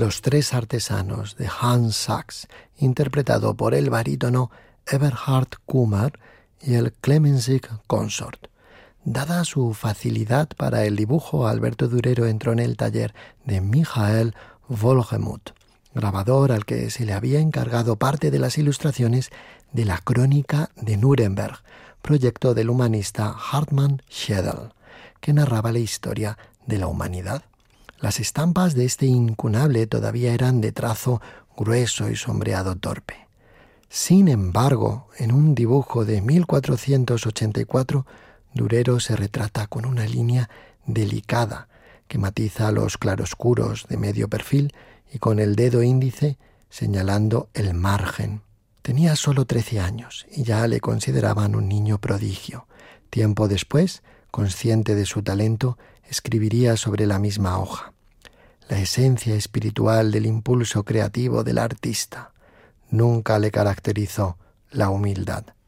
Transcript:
Los tres artesanos de Hans Sachs, interpretado por el barítono Eberhard Kummer y el Clemensig Consort. Dada su facilidad para el dibujo, Alberto Durero entró en el taller de Michael Wohlgemuth, grabador al que se le había encargado parte de las ilustraciones de la Crónica de Nuremberg, proyecto del humanista Hartmann Schedel, que narraba la historia de la humanidad. Las estampas de este incunable todavía eran de trazo grueso y sombreado torpe. Sin embargo, en un dibujo de 1484, Durero se retrata con una línea delicada que matiza los claroscuros de medio perfil y con el dedo índice señalando el margen. Tenía solo 13 años y ya le consideraban un niño prodigio. Tiempo después, consciente de su talento, escribiría sobre la misma hoja: la esencia espiritual del impulso creativo del artista. Nunca le caracterizó la humildad.